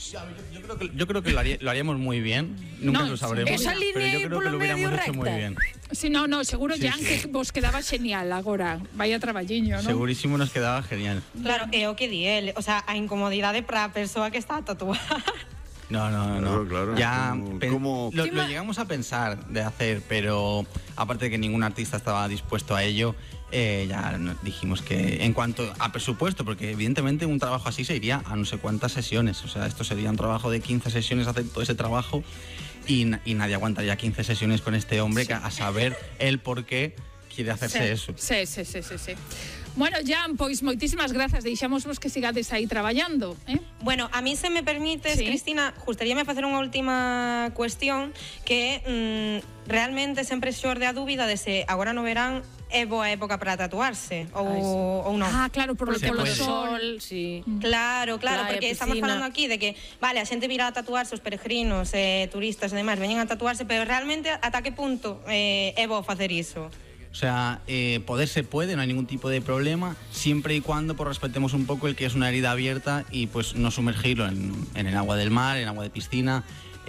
Yo creo que lo haríamos muy bien. Nunca lo sabremos. Esa línea pero yo creo que lo hubiéramos hecho muy bien. Sí, no, seguro, Jan, que vos quedaba genial agora. Vaya traballiño, non? Segurísimo nos quedaba genial. Claro, é o que di el, o sea, a incomodidade para a persoa que está a tatuar. No. Claro. Ya ¿Cómo? lo llegamos a pensar de hacer, pero aparte de que ningún artista estaba dispuesto a ello, ya dijimos que en cuanto a presupuesto, porque evidentemente un trabajo así se iría a no sé cuántas sesiones, o sea, esto sería un trabajo de 15 sesiones, hacer todo ese trabajo y nadie aguantaría 15 sesiones con este hombre, a saber el por qué quiere hacerse eso. Sí. Bueno, Jan, pois moitísimas grazas, deixámosvos que sigades aí traballando, Bueno, a mí se me permites, Sí. Cristina, gustaríame facer unha última cuestión que realmente sempre xorde a dúbida de se agora no verán é boa época para tatuarse ou non. Ah, claro, por Se polo puede. sol. Sí. Claro, Praia, porque estamos piscina. falando aquí de que, vale, a xente virá a tatuarse, os peregrinos, turistas e demais, veñen a tatuarse, pero realmente ata que punto é bo facer iso? O sea, poder se puede, no hay ningún tipo de problema, siempre y cuando pues, respetemos un poco el que es una herida abierta y pues no sumergirlo en el agua del mar, en agua de piscina.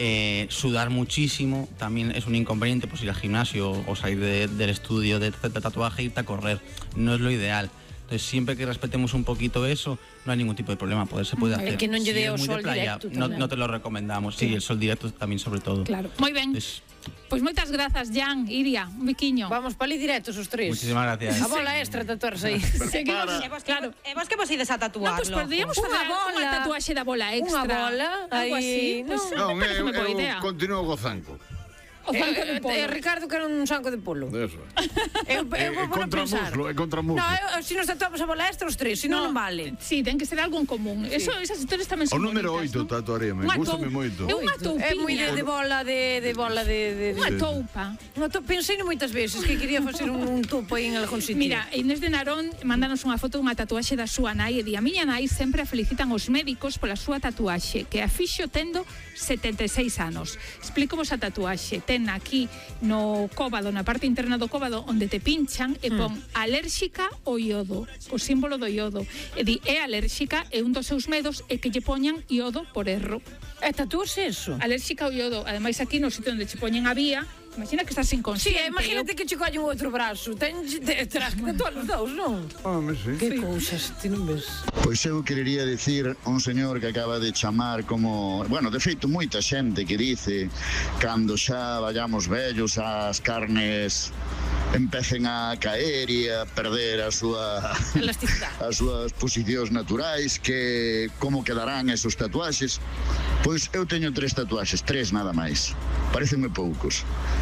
Sudar muchísimo también es un inconveniente, pues ir al gimnasio o salir del estudio de tatuaje e irte a correr, no es lo ideal. Entonces siempre que respetemos un poquito eso, no hay ningún tipo de problema, poder se puede hacer. Que non lle dé Si es o muy de sol playa, directo no tamén. te lo recomendamos, sí, el sol directo también sobre todo. Claro, moi ben. Pois moitas grazas, Jan, Iria, un biquiño. Vamos para ali directos os tres. Muchísimas gracias. A bola extra tatuarse aí. Seguimos, Claro. E vos que vos ides a tatuarlo? No, pues podríamos facer unha tatuaxe da bola extra. Unha bola, algo así. aí, Pues, Non, me parece unha boa idea. continuo co zanco. O zanco de polo. Ricardo quer un sanco de polo. Eso. Eu vou a pensar. É contra muslo. No, se nos tatuamos a bola extra os tres, se non vale. Sí, ten que ser algo en común. Eso, esas historias tamén O son número bonitas, 8 tatuaríame, Unha gústame moito. É unha toupiña. É moi de bola de Unha toupa. Pensei moitas veces que quería facer un topo aí en algún sitio. Mira, Inés de Narón mándanos unha foto dunha tatuaxe da súa nai e di: a miña nai sempre a felicitan os médicos pola súa tatuaxe, que a fixo tendo 76 anos. Explícovos a tatuaxe. Ten aquí no cóbado, na parte interna do cóbado, onde te pinchan e pon alérxica ao iodo, co símbolo do iodo. E di, é alérxica e un dos seus medos é que lle poñan iodo por erro. É tatuarse eso? Alérxica ao iodo. Ademais, aquí no sitio onde che poñen a vía, imagina que estás inconsciente. Sí, imagínate que che colle un outro brazo. Terás que tatuar os dous, non? Sí. Que cousas, ti non ves? Pois eu querería dicir un señor que acaba de chamar como... Bueno, de feito, moita xente que dice cando xa vayamos vellos as carnes empecen a caer e a perder a súa elasticidade, as súas posicións naturais, que como quedarán esos tatuaxes. Pois eu teño 3 tatuaxes, 3 nada máis. Parecenme poucos.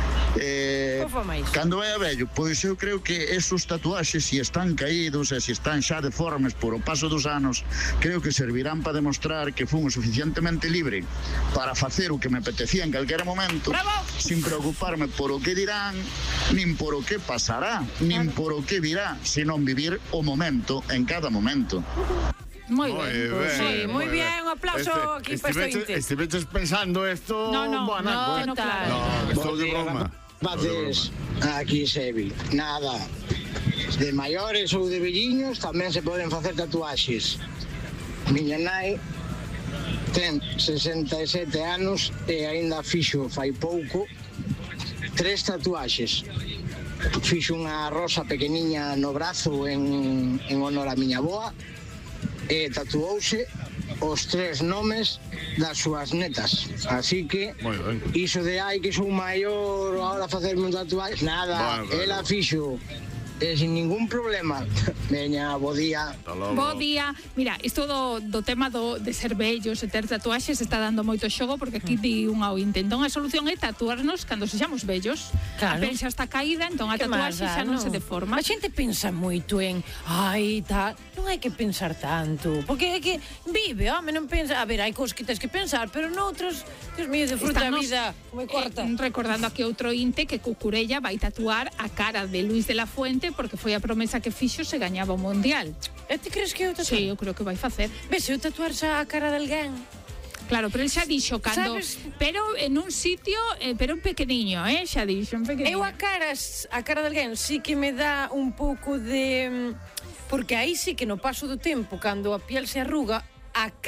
Cando é a vello, pois eu creo que esos tatuaxes, se están caídos e se están xa deformes por o paso dos anos, creo que servirán para demostrar que fun o suficientemente libre para facer o que me apetecía en calquera momento. Bravo! Sin preocuparme por o que dirán, nin por o que pasará, nin por o que virá, senón vivir o momento en cada momento. Moi ben. Sí, moi bien, un aplauso aquí para este ointe. Estiveches pensando esto... No, claro. No, estou de broma. Bates, aquí Sevi, nada. De maiores ou de velliños tamén se poden facer tatuaxes. Miña nai ten 67 anos e aínda fixo fai pouco 3 tatuaxes. Fixo unha rosa pequeniña no brazo en honor a miña avoa e tatuouse os 3 nomes das súas netas. Así que iso de ai que son maior ahora facerme un tatuaxe, nada, ela fixo sin ningún problema. Veña, bo día. Bo día. Mira, isto do tema de ser vellos e ter tatuaxes está dando moito xogo, porque aquí di unha ointe. Entón a solución é tatuarnos cando sexamos vellos. Claro. A pel xa está caída, entón a tatuaxe xa non se deforma. A xente pensa moito en ai, tal. Non hai que pensar tanto, porque é que vive, home, non pensa. A ver, hai cousas que tens que pensar, pero noutros, Dios mío, disfruta a vida como é corta. Recordando aquí outro inte que Cucurella vai tatuar a cara de Luis de la Fuente, porque foi a promesa que fixo se gañaba o Mundial. E ti crees que eu tatuar? Sí, eu creo que vai facer. Ves, eu tatuar xa a cara de alguén. Claro, pero el xa dixo cando, ¿sabes? Pero en un sitio, pero un pequeniño, xa dixo, un pequeniño. Eu a cara de alguén sí que me dá un pouco de... Porque aí sí que no paso do tempo, cando a piel se arruga, a